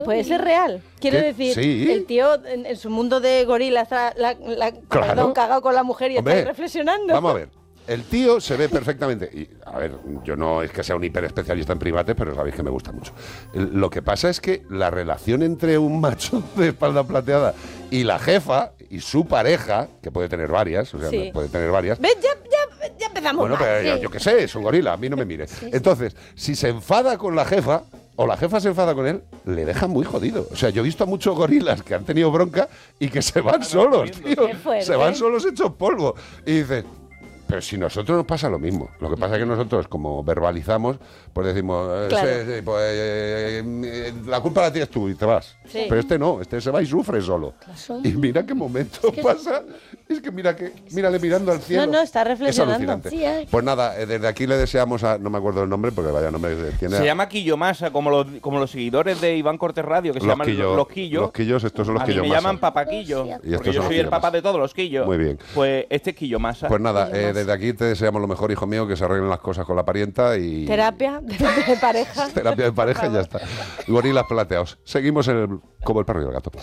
Puede ser real. Quiero decir, sí. el tío en su mundo de gorilas Claro. cagado con la mujer y Hombre, está ahí reflexionando. Vamos a ver. El tío se ve perfectamente. Y, a ver, yo no es que sea un hiperespecialista en primates, pero sabéis que me gusta mucho. Lo que pasa es que la relación entre un macho de espalda plateada y la jefa y su pareja, que puede tener varias, o sea, Sí. puede tener varias. ¿Ves? Ya empezamos Bueno, mal. pero yo qué sé, es un gorila, a mí no me mire. Entonces, si se enfada con la jefa, o la jefa se enfada con él, le deja muy jodido. O sea, yo he visto a muchos gorilas que han tenido bronca y que se van solos, tío. Qué fuerte. Se van solos hechos polvo. Y dices, pero si nosotros nos pasa lo mismo. Lo que pasa es que nosotros, como verbalizamos, pues decimos, Claro. sí, la culpa la tienes tú y te vas. Sí. Pero este no, este se va y sufre solo. Y mira qué momento pasa. Es que mírale mirando al cielo. No, está reflexionando. Es alucinante. Sí, Pues nada, desde aquí le deseamos a... No me acuerdo el nombre porque vaya nombre tiene... Se llama Quillomasa, como los seguidores de Iván Cortés Radio, que se llaman los Quillos. Los quillos, estos son los A mí me Quillomasa. llaman Papaquillo, Y estos porque son yo los soy el papá Quillomasa. de todos los quillos. Muy bien. Pues este es Quillomasa. Pues nada, desde aquí te deseamos lo mejor, hijo mío, que se arreglen las cosas con la parienta y... Terapia de pareja. Terapia de pareja y ya está. Gorilas plateados. Seguimos como el perro y el gato.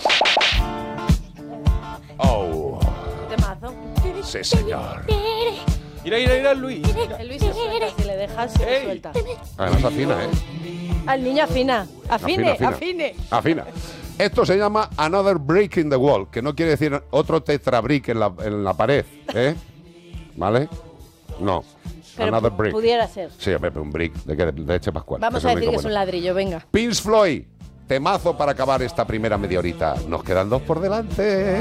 Oh, Temazo. sí, señor. Mira, Luis. El Luis se suelta, si le dejas, se Ey. suelta. Además afina, ¿eh? Al niño afina. Afine, Afina. afine. Afina. Esto se llama Another Brick in the Wall, que no quiere decir otro tetrabrick en la pared, ¿eh? ¿Vale? No. Pero Another brick. pudiera ser. Sí, hombre, un brick de Eche Pascual. Vamos que a es el decir que único es un bueno. ladrillo, venga. Pink Floyd, temazo para acabar esta primera media horita. Nos quedan 2 por delante.